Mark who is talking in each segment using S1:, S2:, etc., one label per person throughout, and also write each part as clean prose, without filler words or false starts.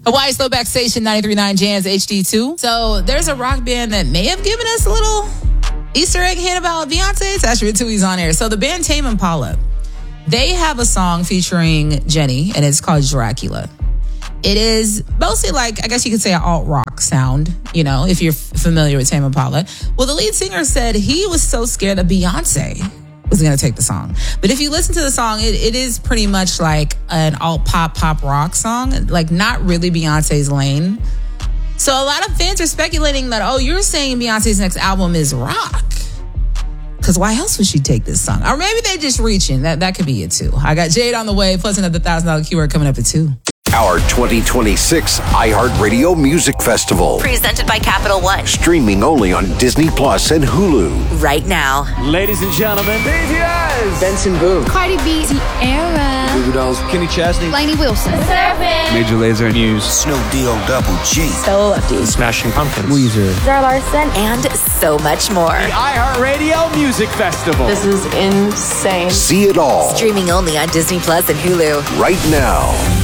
S1: Hawaii's Throwback Station, 93.9 Jams HD2. So there's a rock band that may have given us a little Easter egg hint about Beyonce. It's actually Tui's on air. So the band Tame Impala, they have a song featuring Jenny, and it's called Dracula. It is mostly like, I guess you could say, an alt-rock sound, you know, if you're familiar with Tame Impala. Well, the lead singer said he was so scared that Beyonce was going to take the song. But if you listen to the song, it is pretty much like an alt-pop rock song, like not really Beyonce's lane. So a lot of fans are speculating that, oh, you're saying Beyonce's next album is rock. Because why else would she take this song? Or maybe they're just reaching. That could be it too. I got Jade on the way, plus another $1,000 keyword coming up at 2.
S2: Our 2026 iHeartRadio Music Festival.
S3: Presented by Capital One.
S2: Streaming only on Disney Plus and Hulu.
S3: Right now.
S4: Ladies and gentlemen,
S5: BTS. Benson Boone.
S6: Cardi B. Sierra.
S5: Goo Goo Dolls. Kenny Chesney.
S6: Lainey Wilson.
S5: Major Lazer. Muse.
S2: Snoop Double G.
S6: Stella Lefty.
S5: Smashing Pumpkins. Weezer.
S6: Zara Larson.
S3: And so much more.
S4: the iHeartRadio Music Festival.
S6: This is insane.
S2: See it all.
S3: Streaming only on Disney Plus and Hulu.
S2: Right now.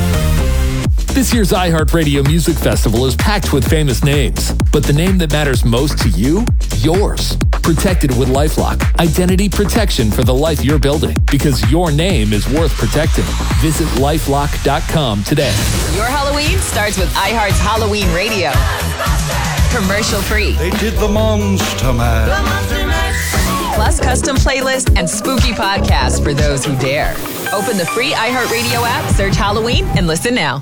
S7: This year's iHeartRadio Music Festival is packed with famous names, but the name that matters most to you? Yours. Protected with LifeLock. Identity protection for the life you're building, because your name is worth protecting. Visit LifeLock.com today.
S8: Your Halloween starts with iHeart's Halloween Radio. Commercial free.
S9: They did the Monster Mash.
S8: Plus custom playlist and spooky podcasts for those who dare. Open the free iHeartRadio app, search Halloween, and listen now.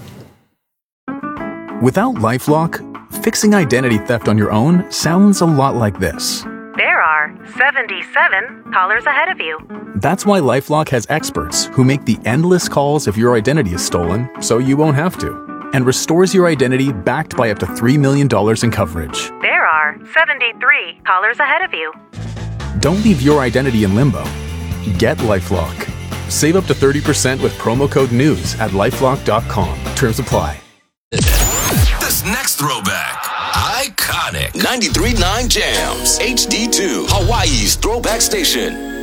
S10: Without LifeLock, fixing identity theft on your own sounds a lot like this.
S11: There are 77 callers ahead of you.
S10: That's why LifeLock has experts who make the endless calls if your identity is stolen, so you won't have to, and restores your identity backed by up to $3 million in coverage.
S11: There are 73 callers ahead of you.
S10: Don't leave your identity in limbo. Get LifeLock. Save up to 30% with promo code NEWS at LifeLock.com. Terms apply.
S12: This next throwback, iconic. 93.9 Jams, HD2, Hawaii's Throwback Station.